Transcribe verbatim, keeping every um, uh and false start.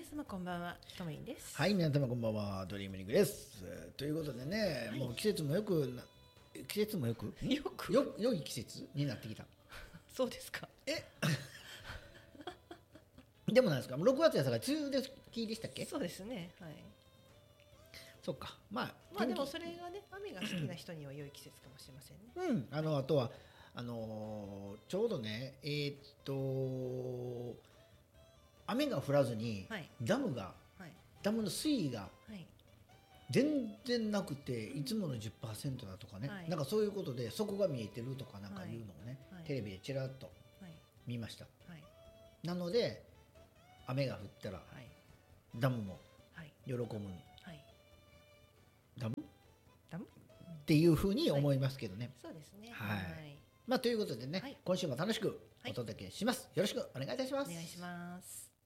様こんばんは、ともいんです。 はい、皆様こんばんは、ドリームリングです。ということでね、はい、もう季節もよくな季節もよくよくよ良い季節になってきた。 そうですか。 えでもなんですか、ろくがつやさから梅雨時でしたっけ？ そうですね、はい。 そっか、まあまあでもそれがね、雨が好きな人には良い季節かもしれませんね。 うん、あのあとはあのー、ちょうどね、えー、っと雨が降らずに、はい、ダムが、はい、ダムの水位が、はい、全然なくて、いつもの じゅっパーセント だとかね、はい、なんかそういうことで底が見えてるとかなんかいうのをね、はい、テレビでちらっと見ました、はい、なので雨が降ったら、はい、ダムも喜ぶ、はい、ダムダムっていうふうに思いますけどね、 はい、そうですね、 はい、まあ、ということでね、はい、今週も楽しくお届けします、はい、よろしくお願いいたします。 お願いします。